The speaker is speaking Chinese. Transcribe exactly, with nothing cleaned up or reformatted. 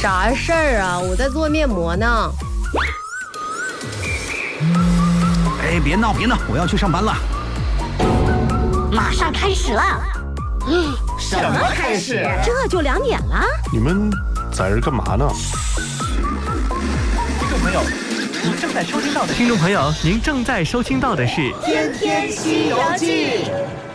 啥事儿啊？我在做面膜呢。 哎，别闹别闹，我要去上班了。 马上开始了。 什么开始？ 这就两点了。 你们在这干嘛呢？ 听众朋友，您正在收听到的听众朋友，您正在收听到的是《 天天西游记》。